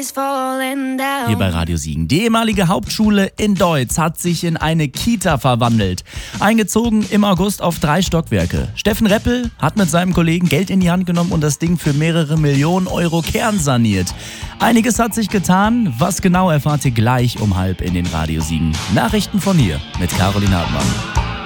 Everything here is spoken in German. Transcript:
Hier bei Radio Siegen. Die ehemalige Hauptschule in Deutz hat sich in eine Kita verwandelt. Eingezogen im August auf 3 Stockwerke. Steffen Reppel hat mit seinem Kollegen Geld in die Hand genommen und das Ding für mehrere Millionen Euro kernsaniert. Einiges hat sich getan. Was genau erfahrt ihr gleich um 12:30 in den Radio Siegen. Nachrichten von hier mit Caroline Hartmann.